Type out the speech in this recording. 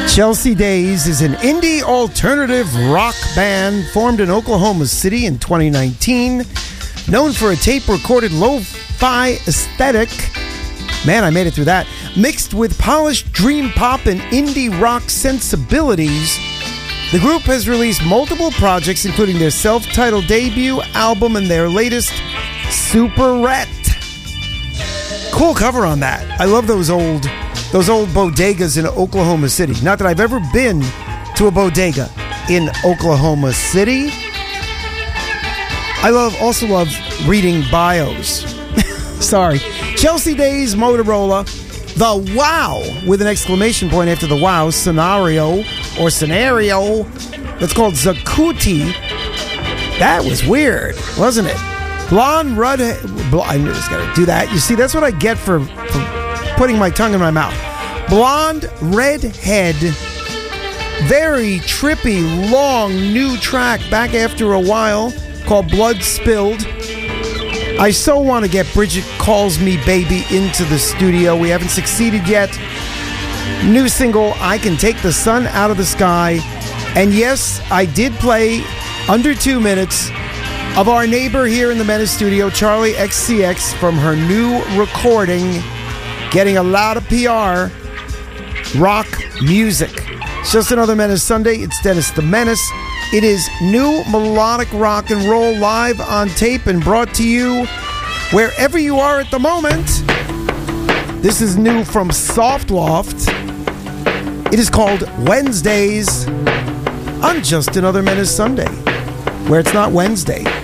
Chelsea Days is an indie alternative rock band formed in Oklahoma City in 2019, known for a tape-recorded lo-fi aesthetic. Man, I made it through that. Mixed with polished dream pop and indie rock sensibilities, the group has released multiple projects, including their self-titled debut album and their latest, Superette. Cool cover on that. I love those old bodegas in Oklahoma City. Not that I've ever been to a bodega in Oklahoma City. I also love reading bios. Sorry. Chelsea Days, Motorola, the Wow, with an exclamation point after the Wow, scenario, that's called Zakuti. That was weird, wasn't it? Blonde, I knew I was going to do that. You see, that's what I get for putting my tongue in my mouth. Blonde, redhead, very trippy, long, new track back after a while called Blood Spilled. I so want to get Bridget Calls Me Baby into the studio. We haven't succeeded yet. New single, I Can Take the Sun Out of the Sky. And yes, I did play under 2 minutes of our neighbor here in the Menace studio, Charlie XCX, from her new recording, getting a lot of PR, rock music. It's just another Menace Sunday. It's Dennis the Menace. It is new melodic rock and roll live on tape and brought to you wherever you are at the moment. This is new from Soft Loft. It is called Wednesdays on Just Another Menace Sunday, where it's not Wednesday.